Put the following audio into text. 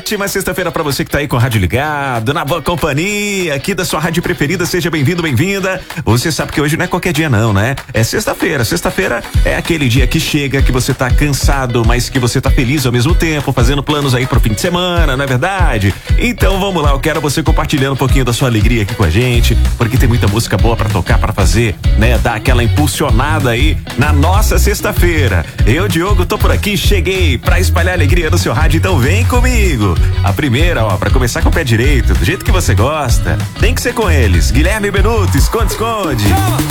Ótima sexta-feira pra você que tá aí com o rádio ligado, na boa companhia, aqui da sua rádio preferida. Seja bem-vindo, bem-vinda. Você sabe que hoje não é qualquer dia não, né? É sexta-feira. Sexta-feira é aquele dia que chega, que você tá cansado, mas que você tá feliz ao mesmo tempo, fazendo planos aí pro fim de semana, não é verdade? Então vamos lá, eu quero você compartilhando um pouquinho da sua alegria aqui com a gente, porque tem muita música boa pra tocar, pra fazer, né? Dar aquela impulsionada aí na nossa sexta-feira. Eu, Diogo, tô por aqui, cheguei pra espalhar alegria no seu rádio, então vem comigo. A primeira, ó, pra começar com o pé direito, do jeito que você gosta, tem que ser com eles. Guilherme Benuto, esconde, esconde.